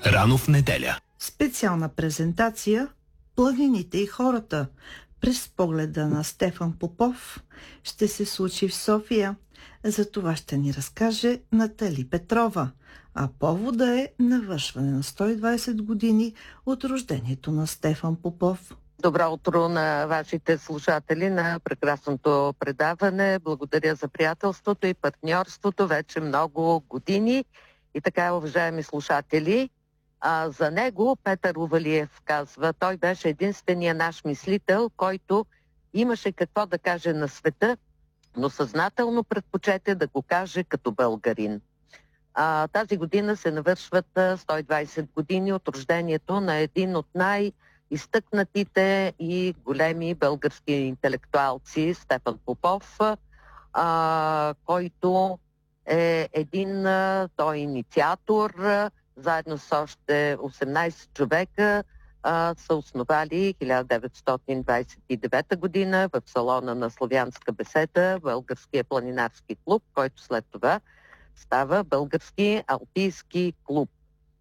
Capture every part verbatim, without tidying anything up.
Рано в неделя. Специална презентация "Планините и хората" през погледа на Стефан Попов ще се случи в София. За това ще ни разкаже Натали Петрова, а повода е навършване на сто и двадесет години от рождението на Стефан Попов. Добро утро на вашите слушатели на прекрасното предаване. Благодаря за приятелството и партньорството вече много години. И така, уважаеми слушатели, а, за него Петър Увалиев казва: той беше единствения наш мислител, който имаше какво да каже на света, но съзнателно предпочете да го каже като българин. А, тази година се навършват сто и двадесет години от рождението на един от най- изтъкнатите и големи български интелектуалци, Стефан Попов, а, който е един той е инициатор, заедно с още осемнадесет човека а, са основали хиляда деветстотин двадесет и девета година в салона на Славянска беседа Българския планинарски клуб, който след това става Български алпийски клуб.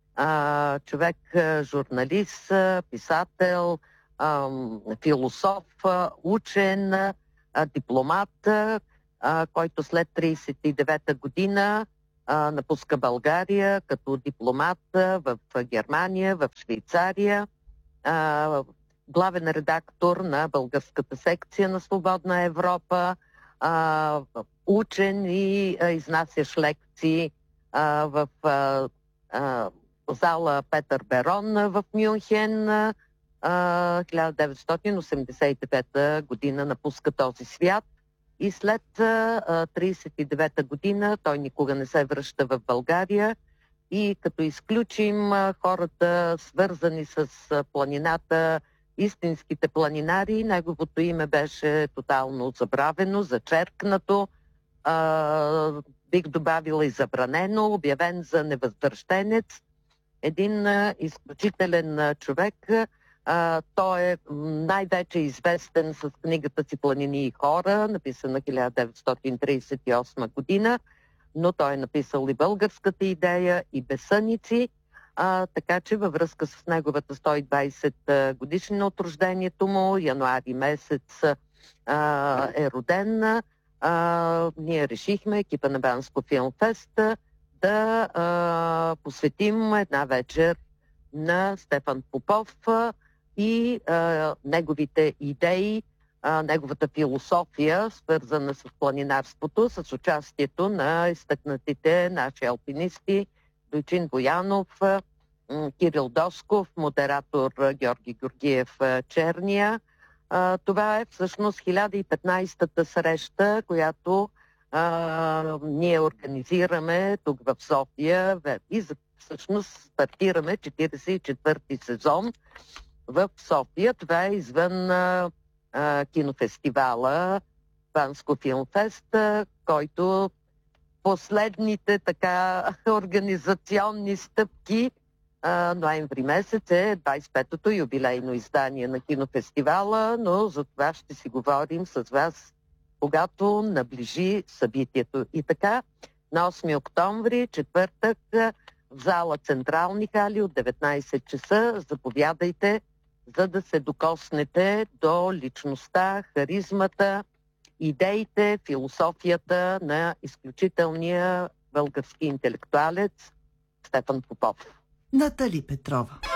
А, човек, журналист, писател, а, философ, учен, а, дипломат, а, който след тридесет и девета година а, напуска България като дипломат в Германия, в Швейцария, а, главен редактор на българската секция на Свободна Европа, а, учен и а, изнасящ лекции а, в а, а, зала Петър Берон в Мюнхен. а, хиляда деветстотин осемдесет и девета година напуска този свят и след а, тридесет и девета година той никога не се връща в България и като изключим а, хората свързани с а, планината, истинските планинари, неговото име беше тотално забравено, зачеркнато, а, бих добавила и забранено, обявен за невъзвръщенец. Един а, изключителен а, човек. А, той е най-вече известен с книгата си "Планини и хора", написана хиляда деветстотин тридесет и осма година, но той е написал и "Българската идея" и "Безсъници", а, така че във връзка с неговата сто и двадесет годишнина от рождението му, януари месец а, е роден, а, ние решихме, екипа на Банско Филмфест, да а, посветим една вечер на Стефан Попов и а, неговите идеи, а, неговата философия, свързана с планинарството, с участието на изтъкнатите наши алпинисти Дойчин Боянов, Кирил Досков, модератор Георги Георгиев Черния. А, това е всъщност хиляда и петнадесета среща, която а, ние организираме тук в София и за, всъщност стартираме четиридесет и четвърти сезон в София. Това е извън а, а, кинофестивала Банско Филмфест, който последните така организационни стъпки а, ноември месец е двадесет и петото юбилейно издание на кинофестивала, но за това ще си говорим с вас, когато наближи събитието. И така, на осми октомври, четвъртък, в зала Централни хали от деветнадесет часа, заповядайте, за да се докоснете до личността, харизмата, идеите, философията на изключителния български интелектуалец Стефан Попов. Натали Петрова.